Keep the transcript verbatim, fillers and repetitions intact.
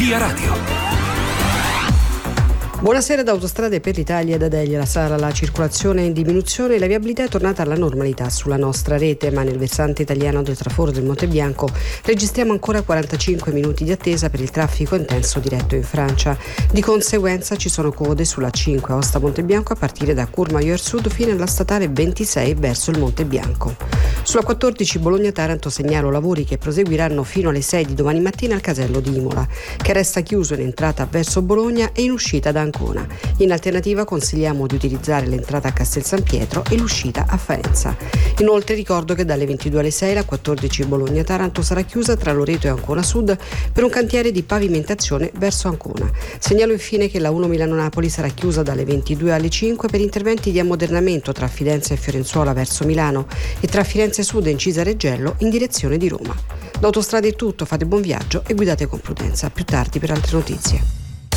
Via Radio. Buonasera da Autostrade per l'Italia e da Delia Sala. La circolazione è in diminuzione e la viabilità è tornata alla normalità sulla nostra rete, ma nel versante italiano del traforo del Monte Bianco registriamo ancora quarantacinque minuti di attesa per il traffico intenso diretto in Francia. Di conseguenza ci sono code sulla cinque Aosta Monte Bianco a partire da Courmayeur Sud fino alla statale ventisei verso il Monte Bianco. Sulla quattordici Bologna-Taranto segnalo lavori che proseguiranno fino alle sei di domani mattina al casello di Imola, che resta chiuso in entrata verso Bologna e in uscita da Ancona. In alternativa consigliamo di utilizzare l'entrata a Castel San Pietro e l'uscita a Faenza. Inoltre ricordo che dalle ventidue alle sei la quattordici Bologna-Taranto sarà chiusa tra Loreto e Ancona Sud per un cantiere di pavimentazione verso Ancona. Segnalo infine che la uno Milano-Napoli sarà chiusa dalle ventidue alle cinque per interventi di ammodernamento tra Firenze e Fiorenzuola verso Milano e tra Firenze Sud e Incisa Reggello in direzione di Roma. Da Autostrade è tutto, fate buon viaggio e guidate con prudenza. A più tardi per altre notizie.